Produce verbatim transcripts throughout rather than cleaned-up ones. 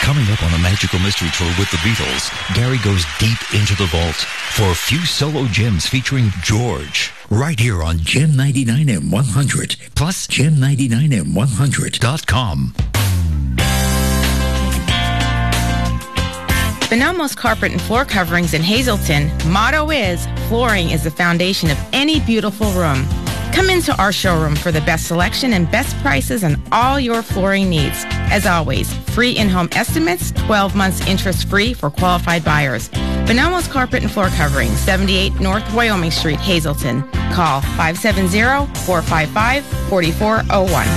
Coming up on a magical mystery tour with the Beatles, Gary goes deep into the vault for a few solo gems featuring George. Right here on Gem ninety-nine and one hundred, plus gem ninety-nine and one hundred dot com. Bonelmo's Carpet and Floor Coverings in Hazleton motto is, flooring is the foundation of any beautiful room. Come into our showroom for the best selection and best prices on all your flooring needs. As always, free in-home estimates, twelve months interest-free for qualified buyers. Bonelmo's Carpet and Floor Coverings, seventy-eight North Wyoming Street, Hazleton. Call five seven zero, four five five, four four zero one.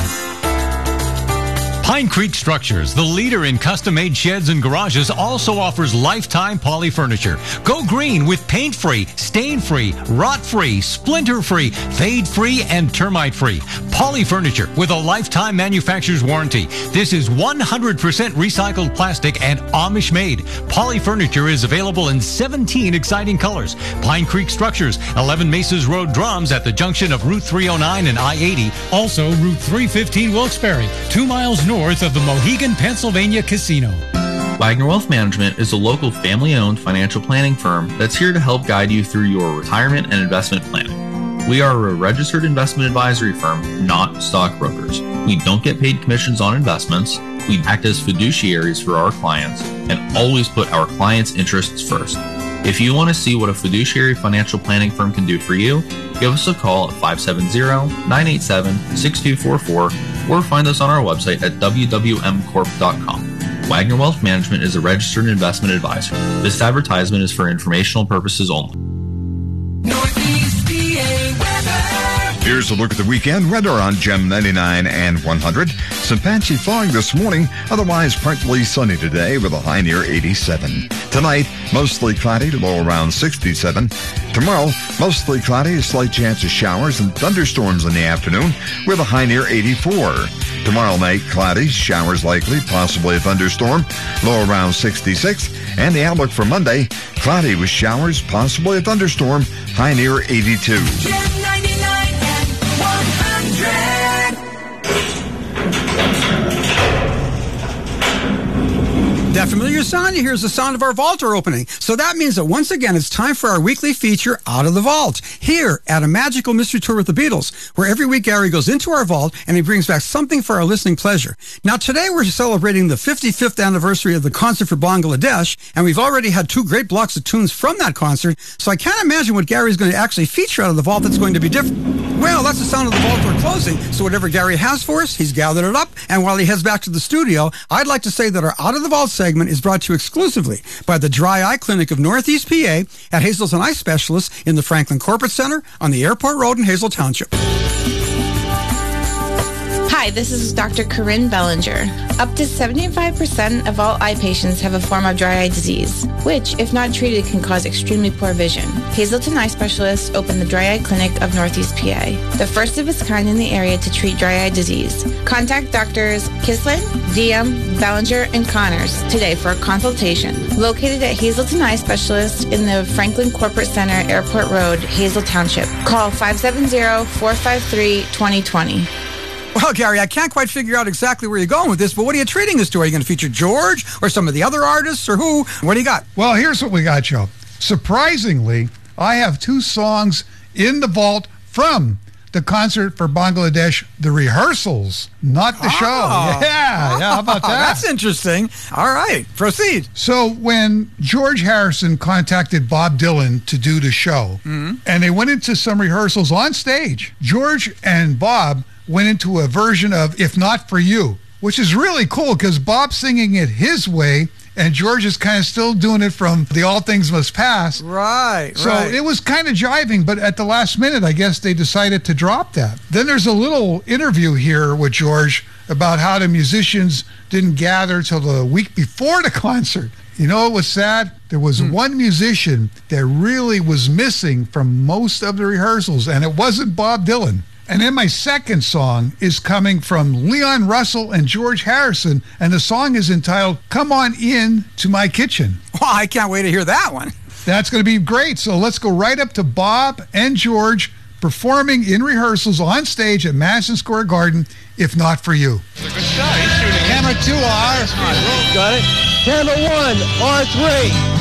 Pine Creek Structures, the leader in custom-made sheds and garages, also offers lifetime poly furniture. Go green with paint-free, stain-free, rot-free, splinter-free, fade-free, and termite-free. Poly furniture with a lifetime manufacturer's warranty. This is one hundred percent recycled plastic and Amish-made. Poly furniture is available in seventeen exciting colors. Pine Creek Structures, eleven Mesas Road, Drums, at the junction of Route three oh nine and I eighty. Also, Route three fifteen, Wilkes-Barre, two miles north of the Mohegan, Pennsylvania Casino. Wagner Wealth Management is a local family-owned financial planning firm that's here to help guide you through your retirement and investment planning. We are a registered investment advisory firm, not stockbrokers. We don't get paid commissions on investments. We act as fiduciaries for our clients and always put our clients' interests first. If you want to see what a fiduciary financial planning firm can do for you, give us a call at five seven zero, nine eight seven, six two four four or find us on our website at w w m corp dot com. Wagner Wealth Management is a registered investment advisor. This advertisement is for informational purposes only. Northeast P A weather. Here's a look at the weekend weather on Gem ninety-nine and one hundred. Some patchy fog this morning, otherwise partly sunny today with a high near eighty-seven. Tonight, mostly cloudy, low around sixty-seven. Tomorrow, mostly cloudy, a slight chance of showers and thunderstorms in the afternoon with a high near eighty-four. Tomorrow night, cloudy, showers likely, possibly a thunderstorm, low around sixty-six. And the outlook for Monday, cloudy with showers, possibly a thunderstorm, high near eighty-two. Gem ninety-nine and one hundred. That familiar sound you hear is the sound of our vault door opening. So that means that once again, it's time for our weekly feature, Out of the Vault, here at a magical mystery tour with the Beatles, where every week Gary goes into our vault and he brings back something for our listening pleasure. Now today we're celebrating the fifty-fifth anniversary of the concert for Bangladesh, and we've already had two great blocks of tunes from that concert, so I can't imagine what Gary's going to actually feature out of the vault that's going to be different. Well, that's the sound of the vault door closing, so whatever Gary has for us, he's gathered it up, and while he heads back to the studio, I'd like to say that our Out of the Vault segment is brought to you exclusively by the Dry Eye Clinic of Northeast P A at Hazleton Eye Specialists in the Franklin Corporate Center on the Airport Road in Hazel Township. Hi, this is Doctor Corinne Bellinger. Up to seventy-five percent of all eye patients have a form of dry eye disease, which, if not treated, can cause extremely poor vision. Hazleton Eye Specialists opened the Dry Eye Clinic of Northeast P A, the first of its kind in the area to treat dry eye disease. Contact Doctors Kislin, Diem, Bellinger, and Connors today for a consultation. Located at Hazleton Eye Specialists in the Franklin Corporate Center, Airport Road, Hazel Township. Call five seven zero, four five three, two zero two zero. Well, Gary, I can't quite figure out exactly where you're going with this, but what are you treating us to? Are you going to feature George or some of the other artists or who? What do you got? Well, here's what we got, Joe. Surprisingly, I have two songs in the vault from the concert for Bangladesh, the rehearsals, not the oh. show. Yeah, yeah, how about that? That's interesting. All right, proceed. So when George Harrison contacted Bob Dylan to do the show, mm-hmm. and they went into some rehearsals on stage, George and Bob went into a version of If Not For You, which is really cool because Bob's singing it his way and George is kind of still doing it from the All Things Must Pass. Right, so right. it was kind of jiving, but at the last minute, I guess they decided to drop that. Then there's a little interview here with George about how the musicians didn't gather till the week before the concert. You know what was sad? There was hmm. one musician that really was missing from most of the rehearsals, and it wasn't Bob Dylan. And then my second song is coming from Leon Russell and George Harrison, and the song is entitled Come On In to My Kitchen. Well, I can't wait to hear that one. That's going to be great. So let's go right up to Bob and George performing in rehearsals on stage at Madison Square Garden, If Not For You. It's a good shot. He's shooting. Camera Camera two, R. Got it. Camera one, R three.